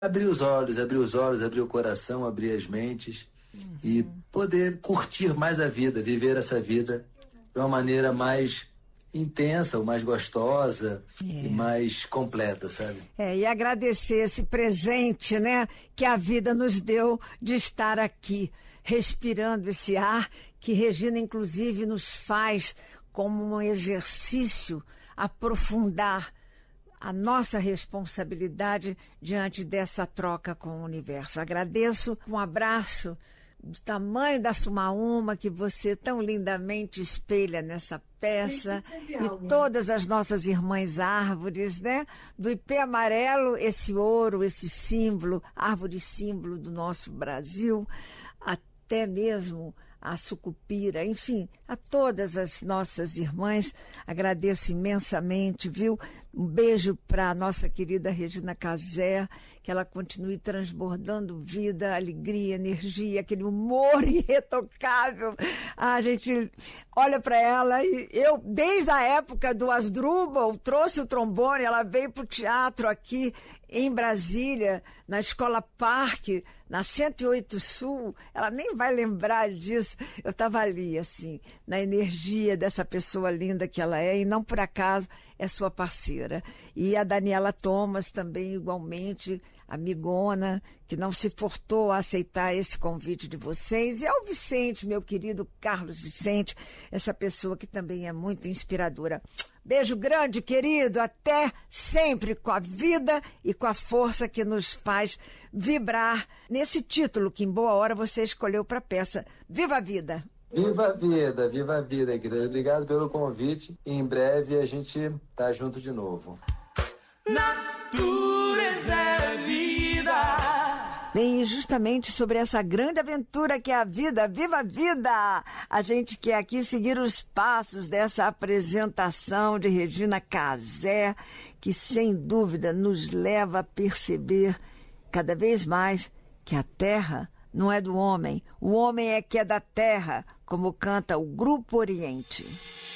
abrir os olhos, abrir o coração, abrir as mentes e poder curtir mais a vida, viver essa vida de uma maneira mais intensa, ou mais gostosa e mais completa, sabe? E agradecer esse presente, né, que a vida nos deu de estar aqui, respirando esse ar que Regina, inclusive, nos faz como um exercício aprofundar a nossa responsabilidade diante dessa troca com o universo. Agradeço, um abraço do tamanho da Sumaúma que você tão lindamente espelha nessa peça, e todas as nossas irmãs árvores, né? Do ipê amarelo, esse ouro, esse símbolo, árvore símbolo do nosso Brasil, até mesmo a sucupira, enfim, a todas as nossas irmãs, agradeço imensamente, viu? Um beijo para a nossa querida Regina Casé, que ela continue transbordando vida, alegria, energia, aquele humor irretocável. A gente olha para ela e eu, desde a época do Asdrubal, trouxe o trombone, ela veio para o teatro aqui em Brasília, na Escola Parque, na 108 Sul, ela nem vai lembrar disso. Eu estava ali, assim, na energia dessa pessoa linda que ela é, e não por acaso é sua parceira. E a Daniela Thomas também, igualmente, amigona, que não se furtou a aceitar esse convite de vocês. E ao Vicente, meu querido Carlos Vicente, essa pessoa que também é muito inspiradora. Beijo grande, querido, até sempre, com a vida e com a força que nos faz vibrar nesse título que em boa hora você escolheu para a peça. Viva a vida! Viva a vida, querida. Obrigado pelo convite. E em breve a gente tá junto de novo. Natureza é vida. Bem, e justamente sobre essa grande aventura que é a vida, viva a vida! A gente quer aqui seguir os passos dessa apresentação de Regina Casé, que sem dúvida nos leva a perceber cada vez mais que a terra não é do homem, o homem é que é da terra, como canta o Grupo Oriente.